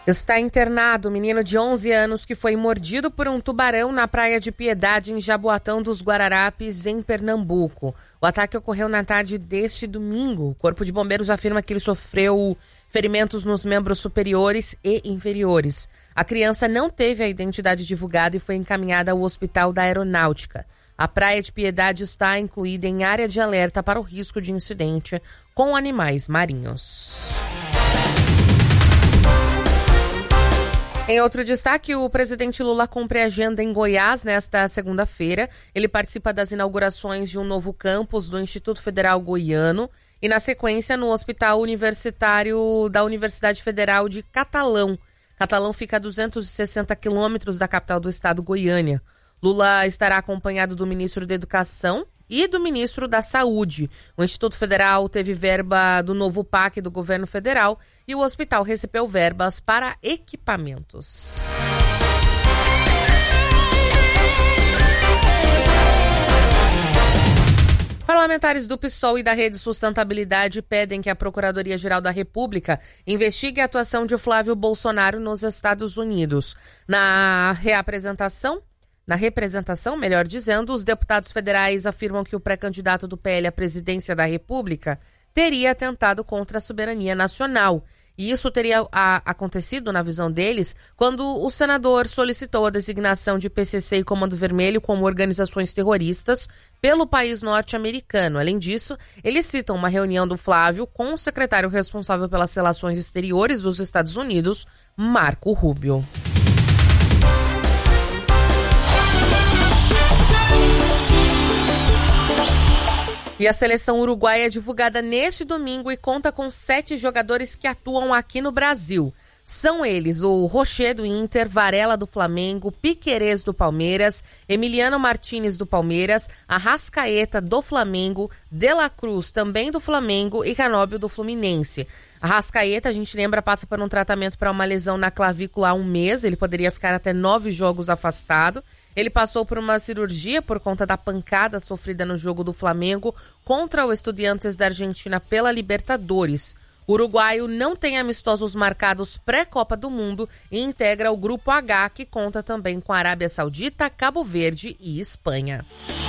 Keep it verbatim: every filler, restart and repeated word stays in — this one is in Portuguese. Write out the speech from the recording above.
Está internado o menino de onze anos que foi mordido por um tubarão na Praia de Piedade, em Jaboatão dos Guararapes, em Pernambuco. O ataque ocorreu na tarde deste domingo. O Corpo de Bombeiros afirma que ele sofreu ferimentos nos membros superiores e inferiores. A criança não teve a identidade divulgada e foi encaminhada ao Hospital da Aeronáutica. A Praia de Piedade está incluída em área de alerta para o risco de incidente com animais marinhos. Em outro destaque, o presidente Lula cumpre agenda em Goiás nesta segunda-feira. Ele participa das inaugurações de um novo campus do Instituto Federal Goiano e, na sequência, no Hospital Universitário da Universidade Federal de Catalão. Catalão fica a duzentos e sessenta quilômetros da capital do estado, Goiânia. Lula estará acompanhado do ministro da Educação e do ministro da Saúde. O Instituto Federal teve verba do novo P A C do governo federal e o hospital recebeu verbas para equipamentos. Parlamentares do P SOL e da Rede Sustentabilidade pedem que a Procuradoria-Geral da República investigue a atuação de Flávio Bolsonaro nos Estados Unidos. Na reapresentação Na representação, melhor dizendo, os deputados federais afirmam que o pré-candidato do P L à presidência da República teria atentado contra a soberania nacional. E isso teria a, acontecido, na visão deles, quando o senador solicitou a designação de P C C e Comando Vermelho como organizações terroristas pelo país norte-americano. Além disso, eles citam uma reunião do Flávio com o secretário responsável pelas relações exteriores dos Estados Unidos, Marco Rubio. E a seleção uruguaia é divulgada neste domingo e conta com sete jogadores que atuam aqui no Brasil. São eles o Rocher do Inter, Varela do Flamengo, Piquerez do Palmeiras, Emiliano Martínez do Palmeiras, Arrascaeta do Flamengo, De La Cruz também do Flamengo e Canóbio do Fluminense. Arrascaeta, a gente lembra, passa por um tratamento para uma lesão na clavícula há um mês, ele poderia ficar até nove jogos afastado. Ele passou por uma cirurgia por conta da pancada sofrida no jogo do Flamengo contra o Estudiantes da Argentina pela Libertadores. O uruguaio não tem amistosos marcados pré-Copa do Mundo e integra o Grupo H, que conta também com a Arábia Saudita, Cabo Verde e Espanha.